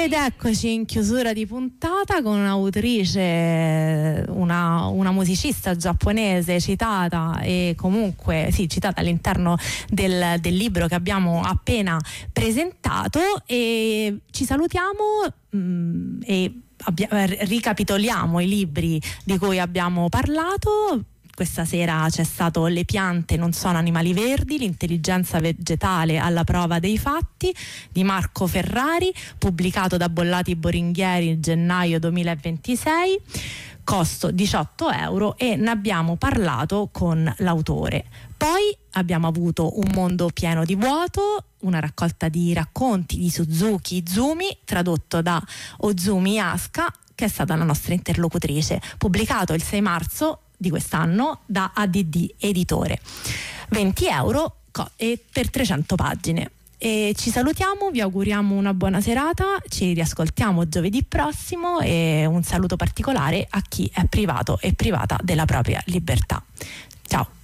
Ed eccoci in chiusura di puntata con un'autrice, una musicista giapponese citata e comunque citata all'interno del libro che abbiamo appena presentato, e ci salutiamo e ricapitoliamo i libri di cui abbiamo parlato. Questa sera c'è stato Le piante non sono animali verdi, l'intelligenza vegetale alla prova dei fatti di Marco Ferrari, pubblicato da Bollati Boringhieri gennaio 2026, costo 18 euro, e ne abbiamo parlato con l'autore. Poi abbiamo avuto Un mondo pieno di vuoto, una raccolta di racconti di Suzuki Izumi, tradotto da Ozumi Asuka, che è stata la nostra interlocutrice, pubblicato il 6 marzo di quest'anno da ADD Editore. 20 euro e per 300 pagine. E ci salutiamo, vi auguriamo una buona serata, ci riascoltiamo giovedì prossimo, e un saluto particolare a chi è privato e privata della propria libertà. Ciao.